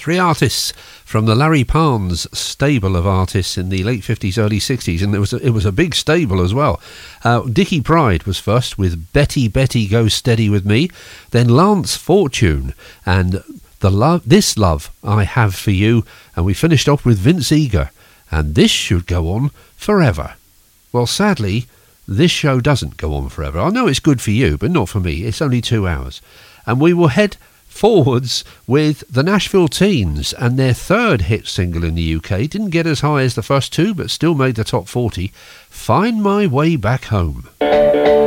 Three artists from the Larry Parnes stable of artists in the late 50s, early 60s, and it was a big stable as well. Dickie Pride was first with Betty, Betty, Go Steady With Me, then Lance Fortune and This Love I Have For You, and we finished off with Vince Eager, and This Should Go On Forever. Well, sadly, this show doesn't go on forever. I know it's good for you, but not for me. It's only 2 hours. And we will head forwards with the Nashville Teens and their third hit single in the UK. Didn't get as high as the first two, but still made the top 40. Find My Way Back Home.